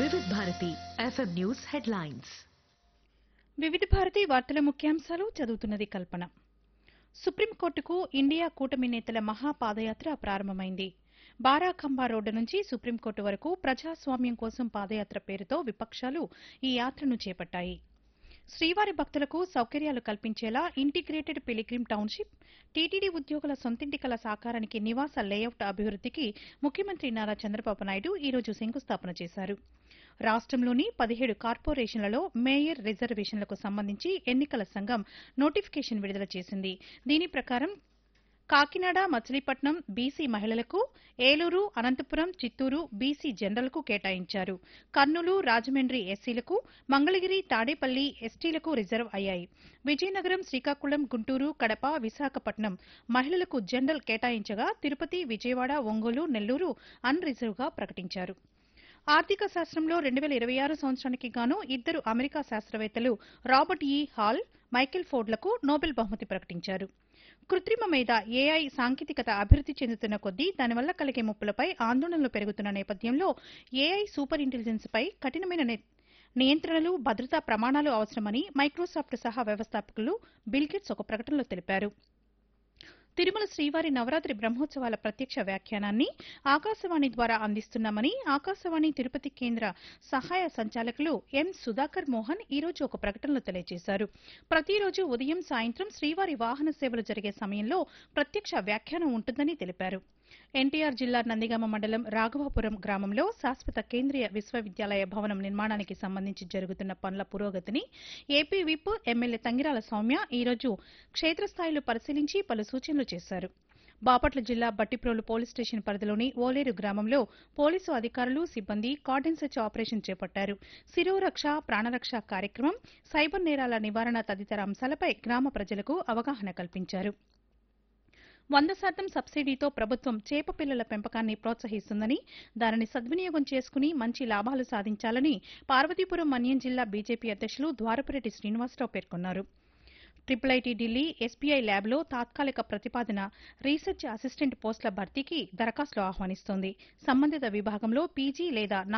వివిధ Bharati FM news headlines. వివిధ భారతి వార్తల ముఖ్యాంశాలు చదువుతున్నది కల్పన. సుప్రీంకోర్టుకు ఇండియా కూటమి నేతల మహాపాదయాత్ర ప్రారంభమైంది. బారాఖంబా రోడ్డు నుంచి సుప్రీంకోర్టు వరకు ప్రజాస్వామ్యం కోసం పాదయాత్ర పేరుతో విపక్షాలు ఈ యాత్రను చేపట్టాయి. శ్రీవారి భక్తులకు సౌకర్యాలు కల్పించేలా ఇంటిగ్రేటెడ్ పిలిగ్రిమ్ టౌన్షిప్, టీటీడీ ఉద్యోగుల సొంతింటి కల సాకారానికి నివాస లేఅవుట్ అభివృద్దికి ముఖ్యమంత్రి నారా చంద్రబాబు నాయుడు ఈరోజు శంకుస్థాపన చేశారు. రాష్ట్రంలోని 17 కార్పొరేషన్లలో మేయర్ రిజర్వేషన్లకు సంబంధించి ఎన్నికల సంఘం నోటిఫికేషన్ విడుదల చేసింది. దీని ప్రకారం కాకినాడ, మచిలీపట్నం బీసీ మహిళలకు, ఏలూరు, అనంతపురం, చిత్తూరు బీసీ జనరల్కు కేటాయించారు. కర్నూలు, రాజమండ్రి ఎస్సీలకు, మంగళగిరి, తాడేపల్లి ఎస్టీలకు రిజర్వ్ అయ్యాయి. విజయనగరం, శ్రీకాకుళం, గుంటూరు, కడప, విశాఖపట్నం మహిళలకు జనరల్ కేటాయించగా తిరుపతి, విజయవాడ, ఒంగోలు, నెల్లూరు అన్ రిజర్వ్గా ప్రకటించారు. ఆర్థిక శాస్త్రంలో 2026 సంవత్సరానికి గాను ఇద్దరు అమెరికా శాస్త్రవేత్తలు రాబర్ట్ ఇ హాల్, మైకేల్ ఫోర్డ్లకు నోబెల్ బహుమతి ప్రకటించారు. కృత్రిమ మేధ ఏఐ సాంకేతికత అభివృద్ది చెందుతున్న కొద్దీ దానివల్ల కలిగే ముప్పులపై ఆందోళనలు పెరుగుతున్న నేపథ్యంలో ఏఐ సూపర్ ఇంటెలిజెన్స్ పై కఠినమైన నియంత్రణలు, భద్రతా ప్రమాణాలు అవసరమని మైక్రోసాఫ్ట్ సహా వ్యవస్థాపకులు బిల్ గేట్స్ ఒక ప్రకటనలో తెలిపారు. తిరుమల శ్రీవారి నవరాత్రి బ్రహ్మోత్సవాల ప్రత్యక్ష వ్యాఖ్యానాన్ని ఆకాశవాణి ద్వారా అందిస్తున్నామని ఆకాశవాణి తిరుపతి కేంద్ర సహాయ సంచాలకులు ఎం సుధాకర్ మోహన్ ఈరోజు ఒక ప్రకటనలో తెలియజేశారు. ప్రతిరోజు ఉదయం, సాయంత్రం శ్రీవారి వాహన సేవలు జరిగే సమయంలో ప్రత్యక్ష వ్యాఖ్యానం ఉంటుందని తెలిపారు. ఎన్టీఆర్ జిల్లా నందిగామ మండలం రాఘవాపురం గ్రామంలో శాశ్వత కేంద్రీయ విశ్వవిద్యాలయ భవనం నిర్మాణానికి సంబంధించి జరుగుతున్న పనుల పురోగతిని AP whip MLA Tangirala Soumya ఈరోజు క్షేత్రస్థాయిలో పరిశీలించి పలు సూచనలు చేశారు. బాపట్ల జిల్లా బట్టిప్రోలు పోలీస్ స్టేషన్ పరిధిలోని ఓలేరు గ్రామంలో పోలీసు అధికారులు, సిబ్బంది కార్డన్ సెర్చ్ ఆపరేషన్ చేపట్టారు. శిరోరక్ష, ప్రాణరక్ష కార్యక్రమం, సైబర్ నేరాల నివారణ తదితర అంశాలపై గ్రామ ప్రజలకు అవగాహన కల్పించారు. 100% సబ్సిడీతో ప్రభుత్వం చేప పిల్లల పెంపకాన్ని ప్రోత్సహిస్తుందని, దానిని సద్వినియోగం చేసుకుని మంచి లాభాలు సాధించాలని పార్వతీపురం మన్యం జిల్లా బీజేపీ అధ్యక్షులు ద్వారపురెడ్డి శ్రీనివాసరావు పేర్కొన్నారు. ఐఐటీ ఢిల్లీ ఎస్బీఐ ల్యాబ్లో తాత్కాలిక ప్రతిపాదన రీసెర్చ్ అసిస్టెంట్ పోస్టుల భర్తీకి దరఖాస్తులు ఆహ్వానిస్తోంది. సంబంధిత విభాగంలో పీజీ లేదా